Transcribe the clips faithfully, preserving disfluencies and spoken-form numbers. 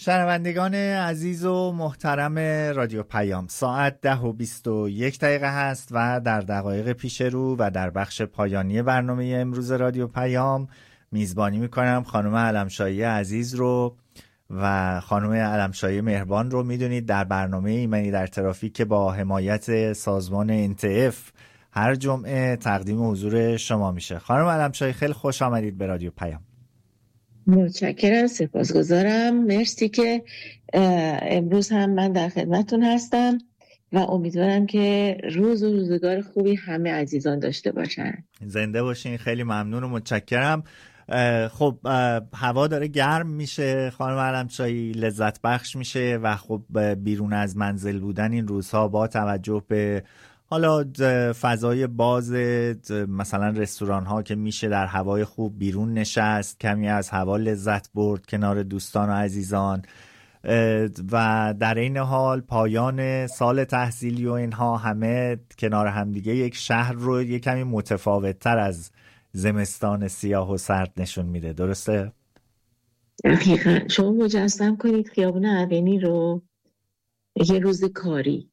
شنوندگان عزیز و محترم رادیو پیام، ساعت ده و بیست و یک دقیقه هست و در دقایق پیش رو و در بخش پایانی برنامه امروز رادیو پیام میزبانی میکنم خانم علمشاهی عزیز رو و خانم علمشاهی مهربان رو. میدونید در برنامه ایمنی در ترافیک که با حمایت سازمان ان تی اف هر جمعه تقدیم حضور شما میشه. خانم علمشاهی خیلی خوش آمدید به رادیو پیام. متشکرم، سپاسگزارم. مرسی که امروز هم من در خدمتتون هستم و امیدوارم که روز و روزگار خوبی همه عزیزان داشته باشن. زنده باشین. خیلی ممنون و متشکرم. خب هوا داره گرم میشه خانم علمشاهی، لذت بخش میشه و خب بیرون از منزل بودن این روزها با توجه به حالا فضای باز مثلا رستوران ها که میشه در هوای خوب بیرون نشست، کمی از هوا لذت برد کنار دوستان و عزیزان و در این حال پایان سال تحصیلی و اینها همه کنار همدیگه یک شهر رو یک کمی متفاوت تر از زمستان سیاه و سرد نشون میده. درسته؟ دقیقا. شما مجسم کنید خیابون اولنی رو یه روز کاری،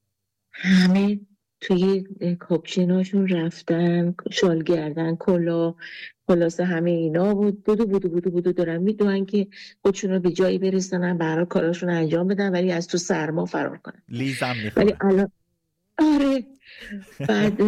همه توی کاپچیناشون رفتن، شال گردن، کلا خلاصه همه اینا بود بودو بودو بودو بودو دارن میدونن که خودشون رو به جایی برسونن، برای کاراشون انجام بدن ولی از تو سرما فرار کنن. لیزم میخوره. ولی الان آره بعد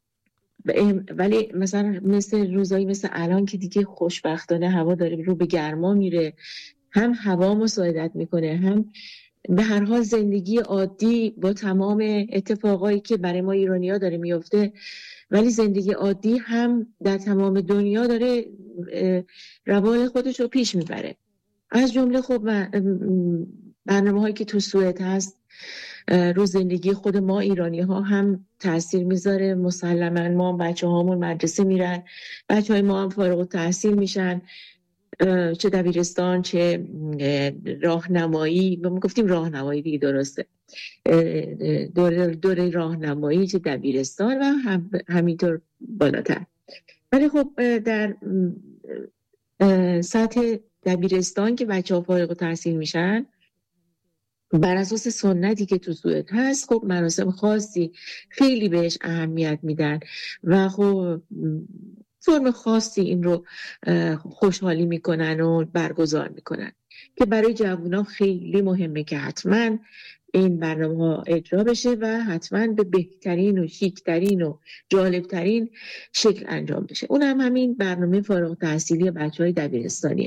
ولی مثلا مثل روزایی مثل الان که دیگه خوشبختانه هوا داره رو به گرما میره، هم هوا مساعدت میکنه، هم به هر حال زندگی عادی با تمام اتفاقایی که برای ما ایرانی‌ها داره میفته، ولی زندگی عادی هم در تمام دنیا داره روال خودش رو پیش میبره. از جمله خب برنامه‌هایی که تو سوئد هست رو زندگی خود ما ایرانی‌ها هم تأثیر میذاره. مسلماً ما بچه‌هامون مدرسه میرن، بچه‌های ما هم فارغ التحصیل میشن، چه دبیرستان چه راهنمایی، ما گفتیم راهنمایی دیگه درسته، دوره دوره راهنمایی چه دبیرستان و هم همینطور بالاتر. ولی خب در سطح دبیرستان که بچه‌ها فارغ التحصیل میشن بر اساس سنتی که تو سوئد هست خب مراسم خاصی خیلی بهش اهمیت میدن و خب فرم خاصی این رو خوشحالی میکنن و برگزار میکنن که برای جوونا خیلی مهمه که حتما این برنامه ها اجرا بشه و حتما به بهترین و شیکترین و جالبترین شکل انجام بشه. اون هم همین برنامه فارغ التحصیلی بچه های دبیرستانی.